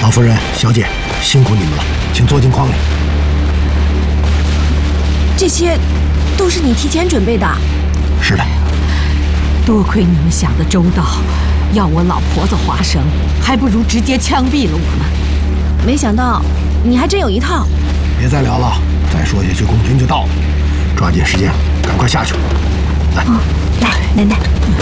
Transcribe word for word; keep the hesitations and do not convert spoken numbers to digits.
王夫人、小姐，辛苦你们了，请坐进框里。 这些都是你提前准备的。 是的。 多亏你们想得周到，要我老婆子划绳，还不如直接枪毙了我们。 没想到你还真有一套。 别再聊了，再说下去共军就到了，抓紧时间，赶快下去。来， 哦、来，奶奶。